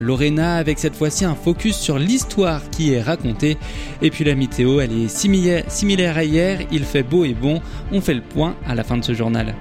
Lorena avec cette fois-ci un focus sur l'histoire qui est racontée. Et puis la météo, elle est similaire à hier, il fait beau et bon. On fait le point à la fin de ce journal.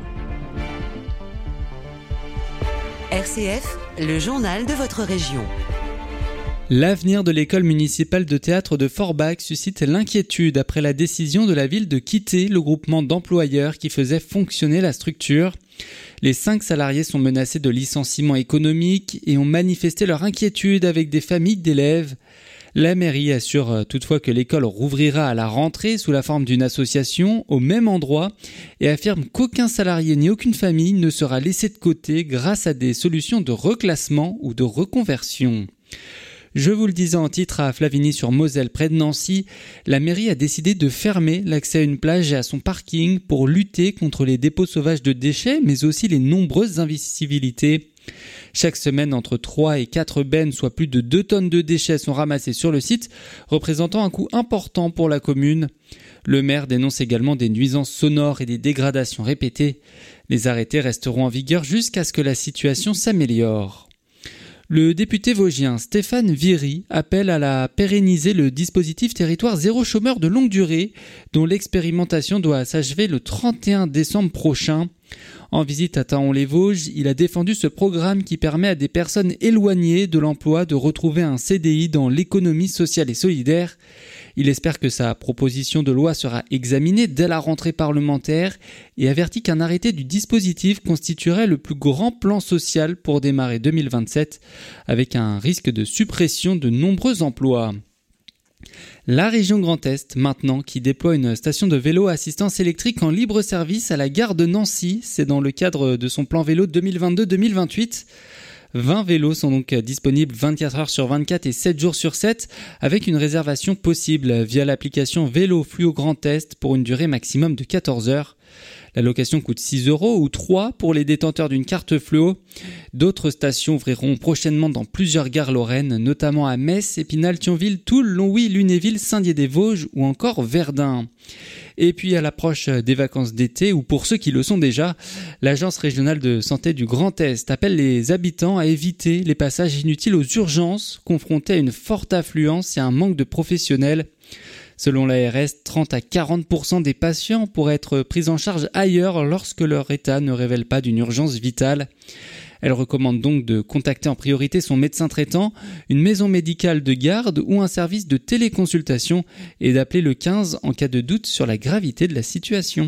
RCF, le journal de votre région. L'avenir de l'école municipale de théâtre de Forbach suscite l'inquiétude après la décision de la ville de quitter le groupement d'employeurs qui faisait fonctionner la structure. Les 5 salariés sont menacés de licenciement économique et ont manifesté leur inquiétude avec des familles d'élèves. La mairie assure toutefois que l'école rouvrira à la rentrée sous la forme d'une association au même endroit et affirme qu'aucun salarié ni aucune famille ne sera laissé de côté grâce à des solutions de reclassement ou de reconversion. Je vous le disais en titre, à Flavigny-sur-Moselle, près de Nancy, la mairie a décidé de fermer l'accès à une plage et à son parking pour lutter contre les dépôts sauvages de déchets, mais aussi les nombreuses incivilités. Chaque semaine, entre 3 et 4 bennes, soit plus de 2 tonnes de déchets sont ramassés sur le site, représentant un coût important pour la commune. Le maire dénonce également des nuisances sonores et des dégradations répétées. Les arrêtés resteront en vigueur jusqu'à ce que la situation s'améliore. Le député vosgien Stéphane Viry appelle à pérenniser le dispositif territoire zéro chômeur de longue durée, dont l'expérimentation doit s'achever le 31 décembre prochain. En visite à Thaon-les-Vosges, il a défendu ce programme qui permet à des personnes éloignées de l'emploi de retrouver un CDI dans l'économie sociale et solidaire. Il espère que sa proposition de loi sera examinée dès la rentrée parlementaire et avertit qu'un arrêté du dispositif constituerait le plus grand plan social pour démarrer 2027, avec un risque de suppression de nombreux emplois. La région Grand Est, maintenant, qui déploie une station de vélo à assistance électrique en libre service à la gare de Nancy. C'est dans le cadre de son plan vélo 2022-2028. 20 vélos sont donc disponibles 24 heures sur 24 et 7 jours sur 7, avec une réservation possible via l'application Vélo Fluo Grand Est pour une durée maximum de 14 heures. La location coûte 6 € ou 3 pour les détenteurs d'une carte fluo. D'autres stations ouvriront prochainement dans plusieurs gares lorraines, notamment à Metz, Épinal, Thionville, Toul, Longwy, Lunéville, Saint-Dié-des-Vosges ou encore Verdun. Et puis à l'approche des vacances d'été, ou pour ceux qui le sont déjà, l'Agence régionale de santé du Grand Est appelle les habitants à éviter les passages inutiles aux urgences, confrontés à une forte affluence et à un manque de professionnels. Selon l'ARS, 30 à 40% des patients pourraient être pris en charge ailleurs lorsque leur état ne révèle pas d'une urgence vitale. Elle recommande donc de contacter en priorité son médecin traitant, une maison médicale de garde ou un service de téléconsultation et d'appeler le 15 en cas de doute sur la gravité de la situation.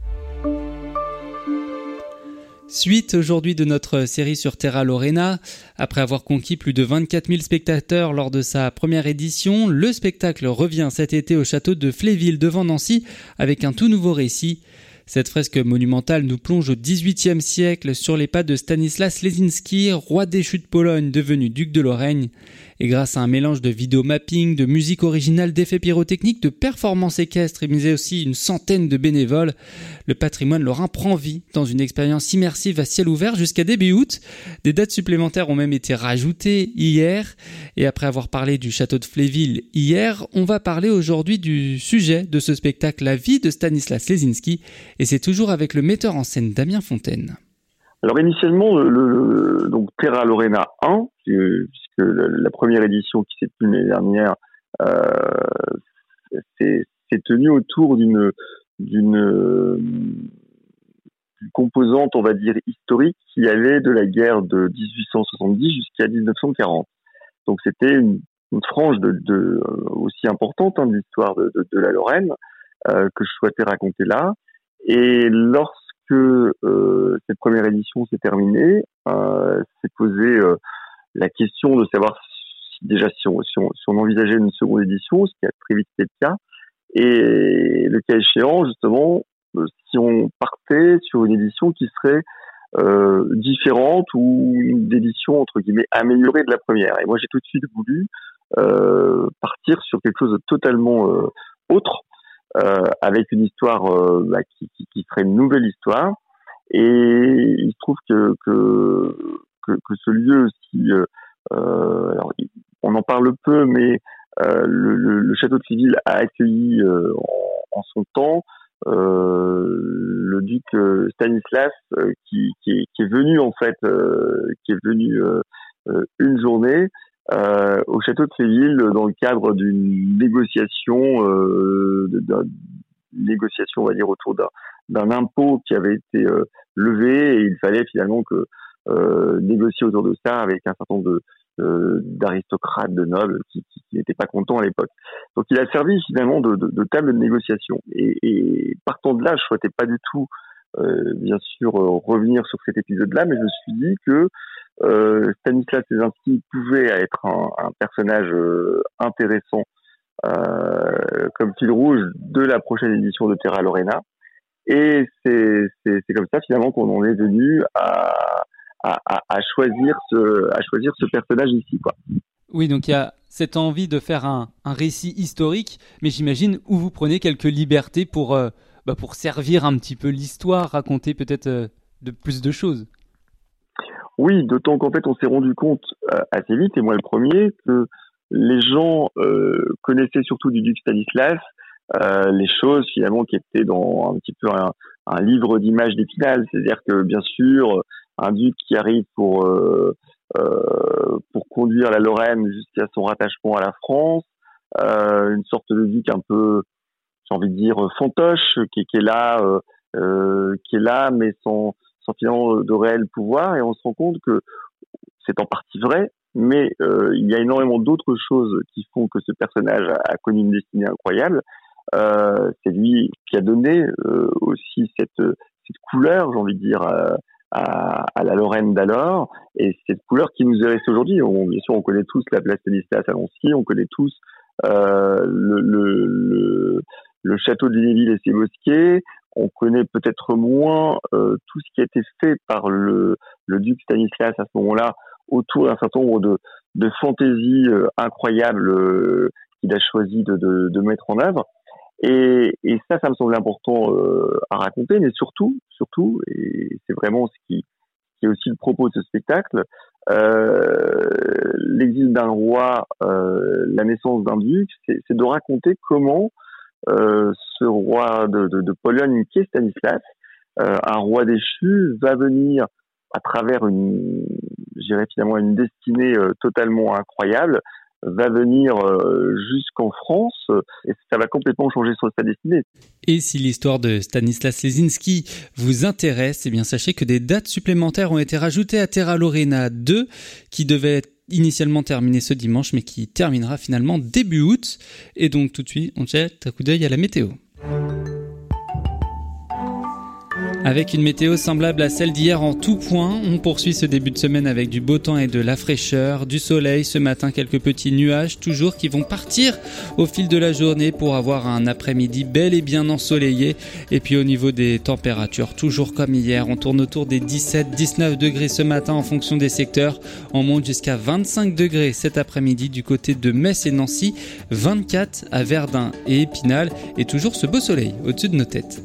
Suite aujourd'hui de notre série sur Terra Lorena. Après avoir conquis plus de 24 000 spectateurs lors de sa première édition, le spectacle revient cet été au château de Fléville devant Nancy avec un tout nouveau récit. Cette fresque monumentale nous plonge au XVIIIe siècle sur les pas de Stanislas Leśniczki, roi déchu de Pologne devenu duc de Lorraine. Et grâce à un mélange de vidéo-mapping, de musique originale, d'effets pyrotechniques, de performances équestres mais aussi une centaine de bénévoles, le patrimoine lorrain prend vie dans une expérience immersive à ciel ouvert jusqu'à début août. Des dates supplémentaires ont même été rajoutées hier. Et après avoir parlé du château de Fléville hier, on va parler aujourd'hui du sujet de ce spectacle, la vie de Stanislas Leśniczki. Et c'est toujours avec le metteur en scène Damien Fontaine. Alors initialement, donc Terra Lorena 1, puisque la première édition qui s'est tenue l'année dernière s'est tenue autour d'une composante, on va dire, historique qui allait de la guerre de 1870 jusqu'à 1940. Donc c'était une frange aussi importante de l'histoire de la Lorraine que je souhaitais raconter là. Et lorsque cette première édition s'est terminée, s'est posé la question de savoir si on envisageait une seconde édition, ce qui a très vite été le cas, et le cas échéant, justement, si on partait sur une édition qui serait différente ou une édition entre guillemets améliorée de la première. Et moi, j'ai tout de suite voulu partir sur quelque chose de totalement autre, avec une histoire qui serait une nouvelle histoire. Et il se trouve que ce lieu aussi, alors on en parle peu, mais le château de Fléville a accueilli en son temps le duc Stanislas qui est venu en fait, qui est venu une journée au château de Séville dans le cadre d'une négociation, on va dire, autour d'un impôt qui avait été levé, et il fallait finalement que négocier autour de ça avec un certain nombre d'aristocrates, de nobles qui n'étaient pas contents à l'époque. Donc il a servi finalement de table de négociation. Et partant de là, je souhaitais pas du tout, bien sûr, revenir sur cet épisode-là, mais je me suis dit que Stanislas Lesinski pouvait être un personnage intéressant comme fil rouge de la prochaine édition de Terra Lorena. Et c'est comme ça finalement qu'on en est venu à choisir ce personnage ici, quoi. Oui, donc il y a cette envie de faire un récit historique, mais j'imagine où vous prenez quelques libertés pour servir un petit peu l'histoire, raconter peut-être de plus de choses. Oui, d'autant qu'en fait on s'est rendu compte assez vite, et moi le premier, que les gens connaissaient surtout du duc Stanislas les choses finalement qui étaient dans un petit peu un livre d'images d'Épinal, c'est-à-dire que bien sûr un duc qui arrive pour conduire la Lorraine jusqu'à son rattachement à la France, une sorte de duc un peu, j'ai envie de dire, fantoche, qui est là, mais sans finalement de réel pouvoir, et on se rend compte que c'est en partie vrai, mais il y a énormément d'autres choses qui font que ce personnage a connu une destinée incroyable. C'est lui qui a donné aussi cette couleur, j'ai envie de dire, à la Lorraine d'alors, et cette couleur qui nous est restée aujourd'hui. Bien sûr, on connaît tous la place Stanislas à Nancy, on connaît tous le château de Lunéville et ses mosquées. On connaît peut-être moins tout ce qui a été fait par le duc Stanislas à ce moment-là autour d'un certain nombre de fantaisies incroyables qu'il a choisi de mettre en œuvre. Et ça me semble important à raconter, mais surtout, et c'est vraiment ce qui est aussi le propos de ce spectacle, l'exil d'un roi, la naissance d'un duc, c'est de raconter comment ce roi de Pologne, qui est Stanislas, un roi déchu, va venir à travers une destinée totalement incroyable, va venir jusqu'en France, et ça va complètement changer sa destinée. Et si l'histoire de Stanislas Lesinski vous intéresse, eh bien sachez que des dates supplémentaires ont été rajoutées à Terra Lorena 2, qui devait initialement terminer ce dimanche, mais qui terminera finalement début août. Et donc tout de suite, on jette un coup d'œil à la météo. Avec une météo semblable à celle d'hier en tout point, on poursuit ce début de semaine avec du beau temps et de la fraîcheur, du soleil, ce matin quelques petits nuages toujours qui vont partir au fil de la journée pour avoir un après-midi bel et bien ensoleillé. Et puis au niveau des températures, toujours comme hier, on tourne autour des 17-19 degrés ce matin en fonction des secteurs. On monte jusqu'à 25 degrés cet après-midi du côté de Metz et Nancy, 24 à Verdun et Épinal, et toujours ce beau soleil au-dessus de nos têtes.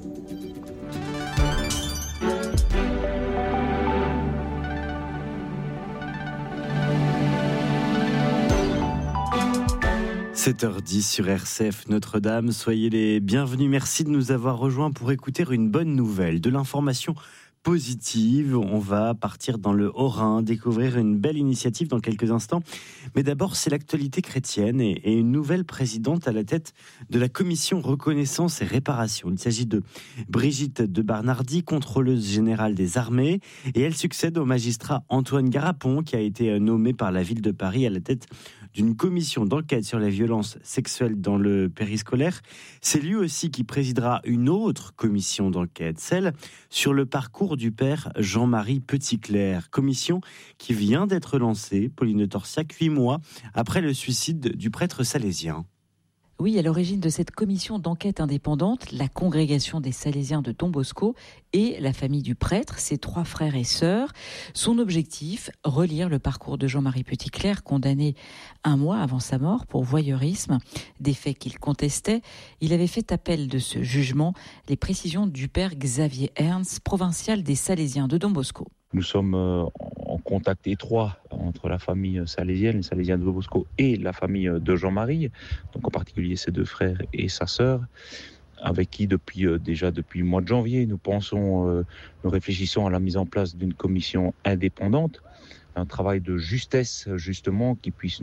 « 7h10 sur RCF Notre-Dame, soyez les bienvenus. Merci de nous avoir rejoints pour écouter une bonne nouvelle, de l'information positive. On va partir dans le Haut-Rhin, découvrir une belle initiative dans quelques instants. Mais d'abord, c'est l'actualité chrétienne et une nouvelle présidente à la tête de la commission reconnaissance et réparation. Il s'agit de Brigitte de Barnardi, contrôleuse générale des armées, et elle succède au magistrat Antoine Garapon, qui a été nommé par la ville de Paris à la tête d'une commission d'enquête sur les violences sexuelles dans le périscolaire. C'est lui aussi qui présidera une autre commission d'enquête, celle sur le parcours du père Jean-Marie Petitclerc. Commission qui vient d'être lancée, Pauline Torsiac, 8 mois après le suicide du prêtre salésien. Oui, à l'origine de cette commission d'enquête indépendante, la congrégation des Salésiens de Don Bosco et la famille du prêtre, ses 3 frères et sœurs. Son objectif, relire le parcours de Jean-Marie Petitclerc, condamné 1 mois avant sa mort pour voyeurisme, des faits qu'il contestait. Il avait fait appel de ce jugement, les précisions du père Xavier Ernst, provincial des Salésiens de Don Bosco. Nous sommes en contact étroit entre la famille salésienne, les Salésiens de Don Bosco, et la famille de Jean-Marie, donc en particulier ses 2 frères et sa sœur, avec qui depuis le mois de janvier, nous réfléchissons à la mise en place d'une commission indépendante un travail de justesse, justement, qui puisse